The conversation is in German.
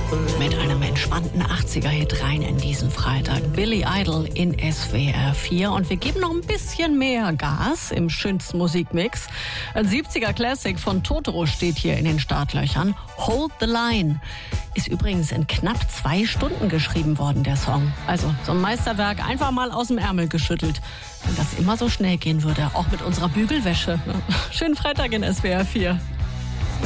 Mit einem entspannten 80er-Hit rein in diesen Freitag. Billy Idol in SWR 4. Und wir geben noch ein bisschen mehr Gas im schönsten Musikmix. Ein 70er-Classic von Totoro steht hier in den Startlöchern. Hold the Line. Ist übrigens in knapp 2 Stunden geschrieben worden, der Song. Also so ein Meisterwerk einfach mal aus dem Ärmel geschüttelt. Wenn das immer so schnell gehen würde, auch mit unserer Bügelwäsche. Schönen Freitag in SWR 4.